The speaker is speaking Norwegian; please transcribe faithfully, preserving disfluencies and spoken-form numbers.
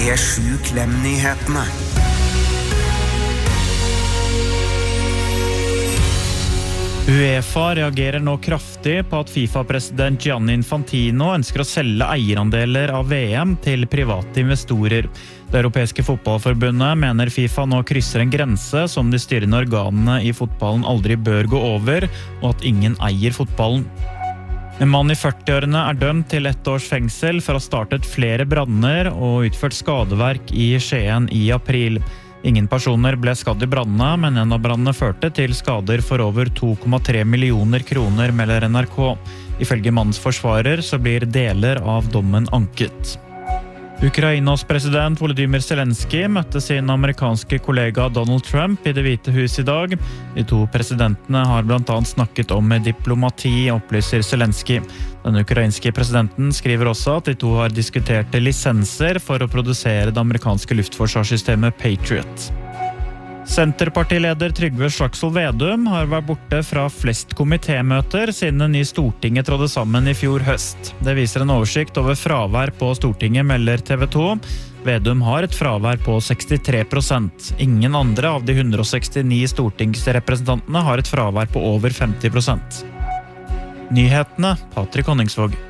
P sju Klem-nyhetene. UEFA reagerer nå kraftig på at FIFA-president Gianni Infantino ønsker å selge eierandeler av V M til private investorer. Det europeiske fotballforbundet mener FIFA nå krysser en grense som de styrende organene i fotballen aldri bør gå over, og at ingen eier fotballen. En mann i førtiårene er dømt til ett års fengsel for å ha startet flere branner og utført skadeverk i Skien i april. Ingen personer ble skadd i brannene, men en av brannene førte til skader for over to komma tre millioner kroner, melder N R K. Ifølge mannens forsvarer så blir deler av dommen anket. Ukrainas president Volodymyr Zelensky møtte sin amerikanske kollega Donald Trump i Det hvite hus i dag. De to presidentene har blant annet snakket om diplomati, opplyser Zelensky. Den ukrainske presidenten skriver også at de to har diskutert lisenser for å produsere det amerikanske luftforsvarssystemet Patriot. Senterpartileder Trygve Slagsvold Vedum har vært borte fra flest komitémøter siden det nye Stortinget trådde sammen i fjor høst. Det viser en oversikt over fravær på Stortinget, melder T V to. Vedum har et fravær på sekstitre prosent. Ingen andre av de one hundred sixty-nine stortingsrepresentantene har et fravær på over femti prosent. Nyhetene, Patrick Honningsvåg.